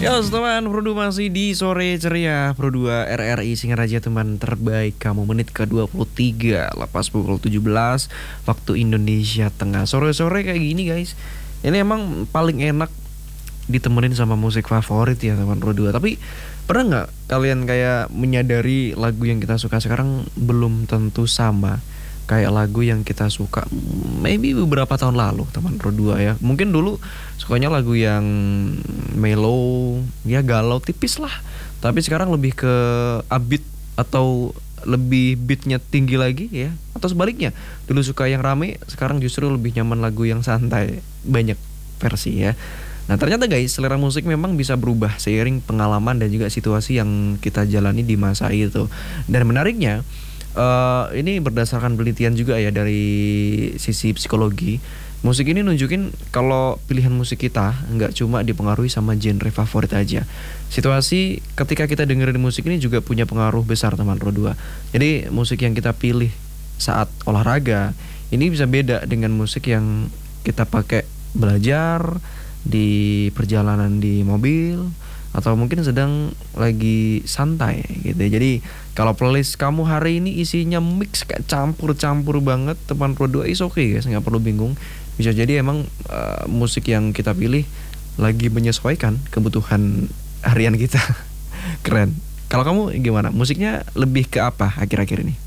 Ya, teman Pro2 masih di sore ceria Pro2 RRI Singaraja, teman terbaik kamu, menit ke-23 lepas pukul 17 waktu Indonesia Tengah. Sore-sore kayak gini guys, ini emang paling enak ditemenin sama musik favorit ya teman Pro2. Tapi pernah nggak kalian kayak menyadari lagu yang kita suka sekarang belum tentu sama kayak lagu yang kita suka maybe beberapa tahun lalu teman Pro2 ya. Mungkin dulu sukanya lagu yang mellow, ya galau tipis lah. Tapi sekarang lebih ke upbeat atau lebih beatnya tinggi lagi ya. Atau sebaliknya, dulu suka yang rame, sekarang justru lebih nyaman lagu yang santai. Banyak versi ya. Nah ternyata guys, selera musik memang bisa berubah seiring pengalaman dan juga situasi yang kita jalani di masa itu. Dan menariknya, ini berdasarkan penelitian juga ya dari sisi psikologi. Musik ini nunjukin kalau pilihan musik kita nggak cuma dipengaruhi sama genre favorit aja. Situasi ketika kita dengerin musik ini juga punya pengaruh besar teman Pro2. Jadi musik yang kita pilih saat olahraga ini bisa beda dengan musik yang kita pakai belajar, di perjalanan di mobil, atau mungkin sedang lagi santai gitu ya. Jadi kalau playlist kamu hari ini isinya mix kayak campur-campur banget teman Pro2, is okay guys, nggak perlu bingung. Bisa jadi emang musik yang kita pilih lagi menyesuaikan kebutuhan harian kita. Keren. Kalau kamu gimana? Musiknya lebih ke apa akhir-akhir ini?